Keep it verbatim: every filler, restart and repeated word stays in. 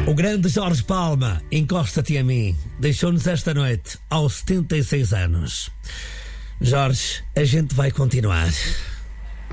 O grande Jorge Palma, encosta-te a mim, deixou-nos esta noite aos setenta e seis anos. Jorge, a gente vai continuar.